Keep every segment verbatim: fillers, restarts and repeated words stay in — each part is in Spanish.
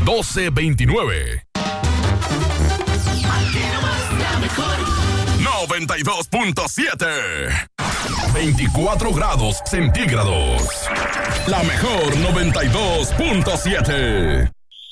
doce veintinueve. noventa y dos punto siete. veinticuatro grados centígrados. La mejor noventa y dos punto siete.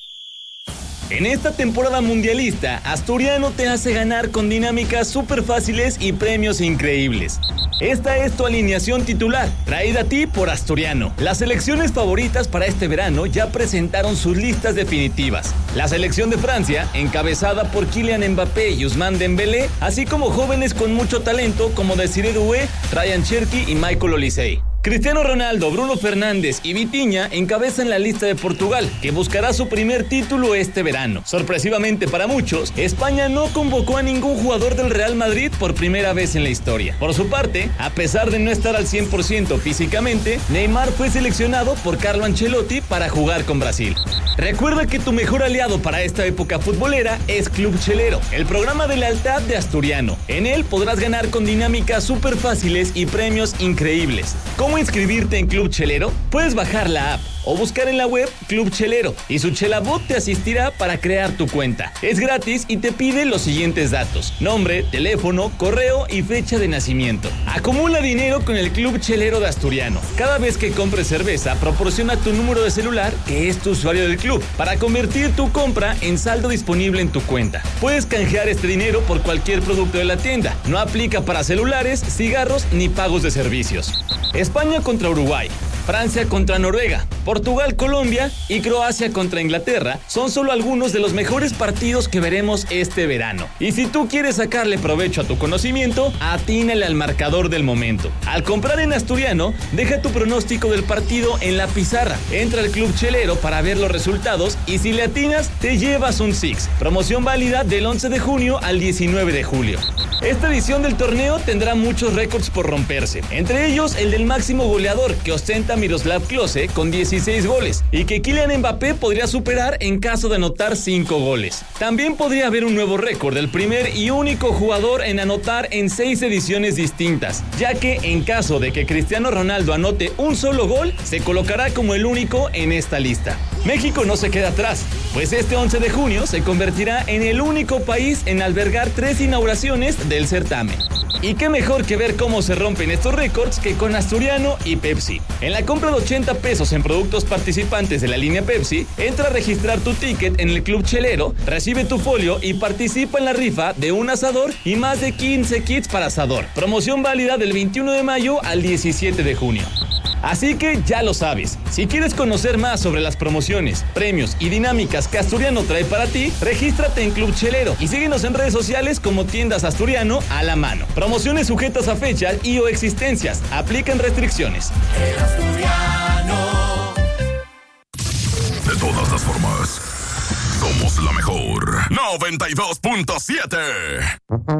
En esta temporada mundialista, Asturiano te hace ganar con dinámicas súper fáciles y premios increíbles. Esta es tu alineación titular, traída a ti por Asturiano. Las selecciones favoritas para este verano ya presentaron sus listas definitivas. La selección de Francia, encabezada por Kylian Mbappé y Ousmane Dembélé, así como jóvenes con mucho talento como Desiré Doué, Ryan Cherki y Michael Olise. Cristiano Ronaldo, Bruno Fernández y Vitinha encabezan la lista de Portugal, que buscará su primer título este verano. Sorpresivamente para muchos, España no convocó a ningún jugador del Real Madrid por primera vez en la historia. Por su parte, a pesar de no estar al cien por ciento físicamente, Neymar fue seleccionado por Carlo Ancelotti para jugar con Brasil. Recuerda que tu mejor aliado para esta época futbolera es Club Chelero, el programa de lealtad de Asturiano. En él podrás ganar con dinámicas súper fáciles y premios increíbles. ¿Cómo inscribirte en Club Chelero? Puedes bajar la app o buscar en la web Club Chelero y su Chelabot te asistirá para crear tu cuenta. Es gratis y te pide los siguientes datos: nombre, teléfono, correo y fecha de nacimiento. Acumula dinero con el Club Chelero de Asturiano. Cada vez que compres cerveza, proporciona tu número de celular, que es tu usuario del club, para convertir tu compra en saldo disponible en tu cuenta. Puedes canjear este dinero por cualquier producto de la tienda. No aplica para celulares, cigarros ni pagos de servicios. España contra Uruguay, Francia contra Noruega, Portugal, Colombia y Croacia contra Inglaterra son solo algunos de los mejores partidos que veremos este verano. Y si tú quieres sacarle provecho a tu conocimiento, atínale al marcador del momento. Al comprar en Asturiano, deja tu pronóstico del partido en la pizarra. Entra al Club Chelero para ver los resultados y si le atinas, te llevas un Six. Promoción válida del once de junio al diecinueve de julio. Esta edición del torneo tendrá muchos récords por romperse, entre ellos el del máximo goleador que ostenta Miroslav Klose con dieciséis goles y que Kylian Mbappé podría superar en caso de anotar cinco goles. También podría haber un nuevo récord del primer y único jugador en anotar en seis ediciones distintas, ya que en caso de que Cristiano Ronaldo anote un solo gol, se colocará como el único en esta lista. México no se queda atrás, pues este once de junio se convertirá en el único país en albergar tres inauguraciones del certamen. Y qué mejor que ver cómo se rompen estos récords que con Asturiano y Pepsi. En la compra de ochenta pesos en productos participantes de la línea Pepsi, entra a registrar tu ticket en el Club Chelero, recibe tu folio y participa en la rifa de un asador y más de quince kits para asador. Promoción válida del veintiuno de mayo al diecisiete de junio. Así que ya lo sabes, si quieres conocer más sobre las promociones, premios y dinámicas que Asturiano trae para ti, regístrate en Club Chelero y síguenos en redes sociales como Tiendas Asturiano a la mano. Promociones sujetas a fechas y o existencias, aplican restricciones. El Asturiano. De todas las formas, somos la mejor. noventa y dos punto siete.